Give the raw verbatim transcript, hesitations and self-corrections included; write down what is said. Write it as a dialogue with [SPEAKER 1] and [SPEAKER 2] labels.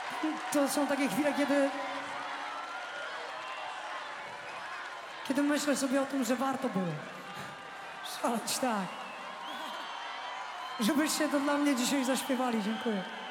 [SPEAKER 1] To są takie chwile, kiedy... Kiedy myślę sobie o tym, że warto było szaleć, tak. Żebyście to dla mnie dzisiaj zaśpiewali. Dziękuję.